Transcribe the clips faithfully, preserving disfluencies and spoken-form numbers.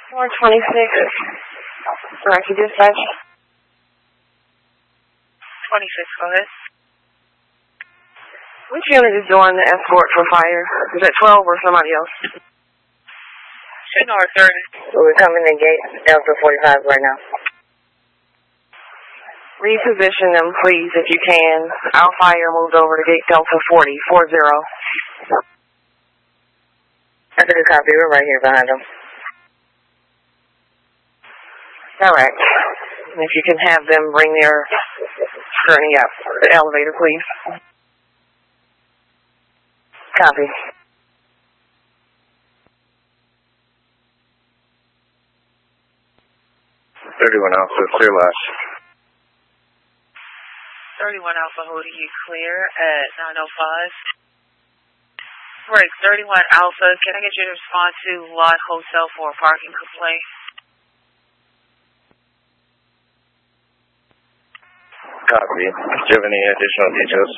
four twenty-six. Rocky dispatch. twenty-six, go ahead. Which unit is doing the escort for fire? Is that twelve or somebody else? Shouldn't or thirty. We're coming to gate Delta forty-five right now. Reposition them, please, if you can. Our fire moved over to gate Delta forty, four zero. That's a good copy. We're right here behind them. Correct. And if you can have them bring their gurney up, the elevator, please. Copy. thirty-one Alpha, clear last. thirty-one Alpha holding you clear at nine oh five. Right, thirty-one Alpha, can I get you to respond to Lot Hotel for a parking complaint? Copy. Do you have any additional details?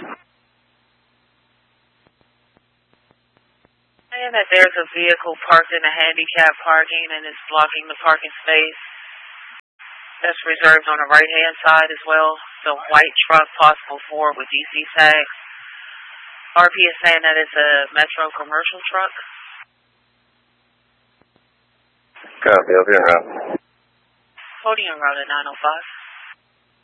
And that there's a vehicle parked in a handicap parking and it's blocking the parking space. That's reserved on the right-hand side as well. The white truck, possible four with D C tags. R P is saying that it's a Metro commercial truck. Copy. I'll be around. Holding en route at nine oh five.